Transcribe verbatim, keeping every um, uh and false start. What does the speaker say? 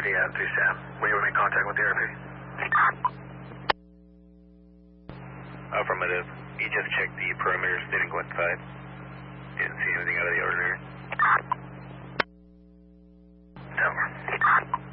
yeah, three Sam. Were you able to make contact with the R P? Affirmative. You just checked the perimeters, didn't go inside. Didn't see anything out of the ordinary.